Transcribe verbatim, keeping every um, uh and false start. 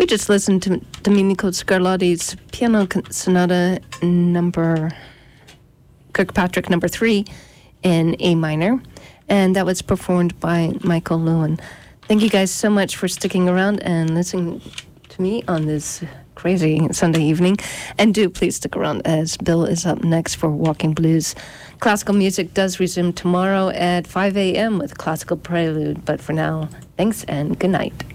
We just listened to Domenico Scarlatti's Piano Sonata number Kirkpatrick number three in A minor, and that was performed by Michael Lewin. Thank you guys so much for sticking around and listening to me on this crazy Sunday evening. And do please stick around as Bill is up next for Walking Blues. Classical music does resume tomorrow at five a.m. with Classical Prelude. But for now, thanks and good night.